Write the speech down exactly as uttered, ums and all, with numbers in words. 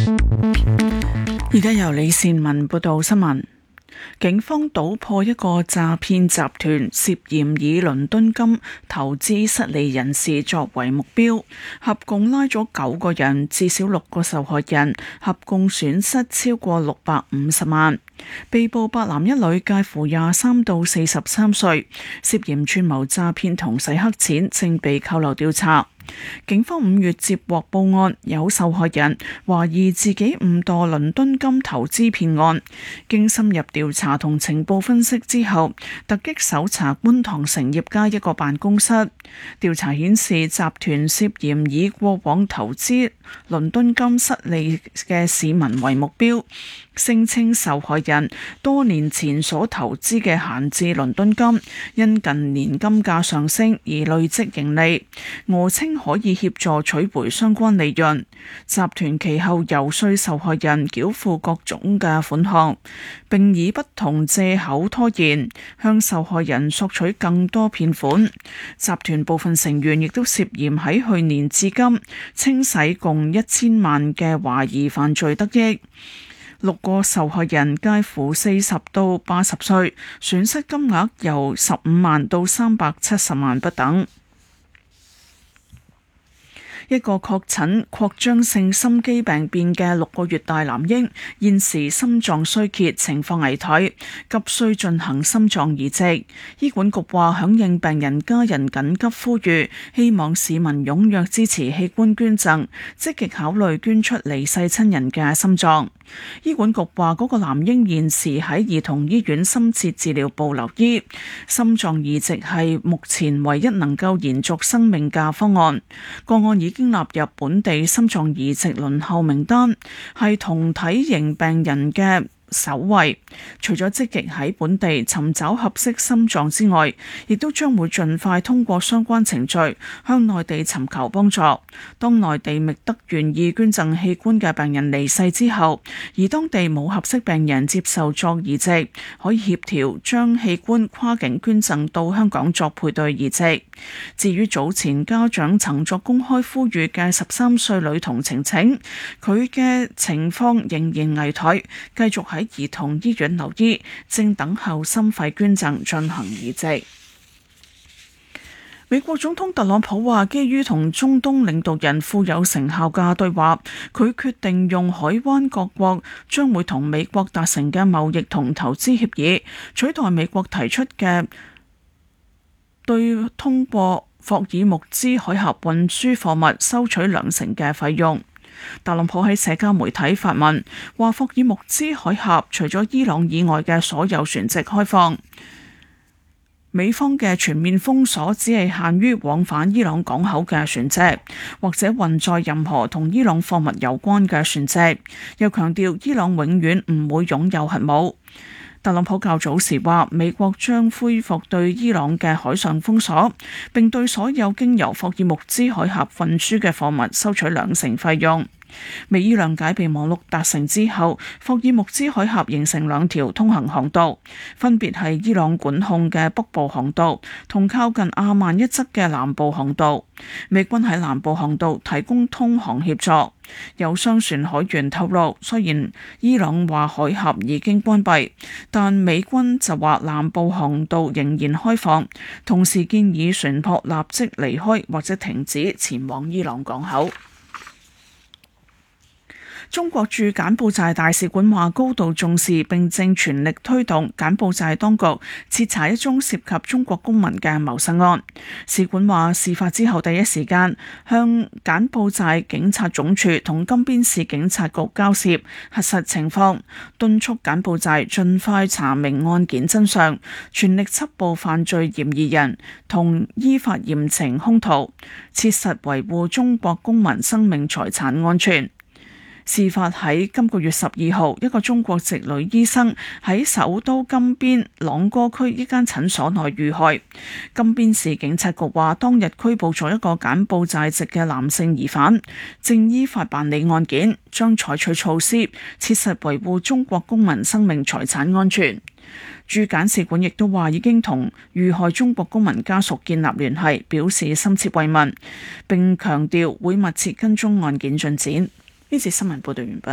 而家由李善文報道新聞。警方搗破一個詐騙集團，涉嫌以倫敦金投資失利人士作為目標，合共拉咗九個人，至少六個受害人，合共損失超過六百五十萬。被捕八男一女，介乎廿三到四十三歲，涉嫌串謀詐騙同洗黑錢，正被扣留調查。警方五月接獲報案，有受害人懷疑自己誤墮倫敦金投資騙案，經深入調查同情報分析之後，突擊搜查觀塘成業街一個辦公室。調查顯示，集團涉嫌以過往投資倫敦金失利嘅市民為目標，聲稱受害人多年前所投資嘅閒置倫敦金，因近年金價上升而累積盈利，訛稱可以協助取回相關利潤。集團其後遊說受害人繳付各種嘅款項，並以不同藉口拖延，向受害人索取更多騙款。集團部分成員亦都涉嫌喺去年至今清洗共一千萬嘅懷疑犯罪得益。六個受害人介乎四十到八十歲，損失金額由十五萬到三百七十萬不等。一個確診擴張性心肌病變嘅六個月大男嬰，現時心臟衰竭，情況危殆，急需進行心臟移植。醫管局話響應病人家人緊急呼籲，希望市民踴躍支持器官捐贈，積極考慮捐出離世親人嘅心臟。醫管局話嗰個男嬰現時喺兒童醫院深切治療部留醫，心臟移植係目前唯一能夠延續生命嘅方案。個案已經納入本地心臟移植輪候名單，係同體型病人嘅首位。除咗積極喺本地尋找合適心臟之外，亦都將會盡快通過相關程序向內地尋求幫助。當內地覓得願意捐贈器官嘅病人離世之後，而當地冇合適病人接受作移植，可以協調將器官跨境捐贈到香港作配對移植。至於早前家長曾作公開呼籲嘅十三歲女童晴晴，佢嘅情況仍然危殆，繼續喺兒童醫院留醫，正等候心肺捐贈進行移植。美國總統特朗普話，基於同中東領導人富有成效嘅對話，佢決定用海灣各國將會同美國達成嘅貿易同投資協議，取代美國提出嘅對通過霍爾木茲海峽運輸貨物收取兩成嘅費用。特朗普喺社交媒體發文話，霍爾木茲海峽除咗伊朗以外嘅所有船隻開放，美方嘅全面封鎖只係限於往返伊朗港口嘅船隻，或者運載任何同伊朗貨物有關嘅船隻。又強調伊朗永遠唔會擁有核武。特朗普較早時話，美國將恢復對伊朗嘅海上封鎖，並對所有經由霍爾木茲海峽運輸嘅貨物收取兩成費用。美伊諒解備忘錄達成之後，霍爾木茲海峽形成兩條通行航道，分別係伊朗管控嘅北部航道同靠近阿曼一側嘅南部航道。美軍喺南部航道提供通航協助。有商船海員透露，雖然伊朗話海峽已經關閉，但美軍就話南部航道仍然開放，同時建議船舶立即離開或者停止前往伊朗港口。中國駐柬埔寨大使館話高度重視並正全力推動柬埔寨當局徹查一宗涉及中國公民嘅謀殺案。使館話事發之後第一時間向柬埔寨警察總署同金邊市警察局交涉，核實情況，敦促柬埔寨盡快查明案件真相，全力緝捕犯罪嫌疑人同依法嚴懲兇徒，切實維護中國公民生命財產安全。事發喺今個月十二號，一個中國籍女醫生喺首都金邊朗哥區一間診所內遇害。金邊市警察局話，當日拘捕咗一個柬埔寨籍嘅男性疑犯，正依法辦理案件，將採取措施，切實維護中國公民生命財產安全。駐柬使館亦都話已經同遇害中國公民家屬建立聯繫，表示深切慰問，並強調會密切跟蹤案件進展。呢節新聞報道完畢。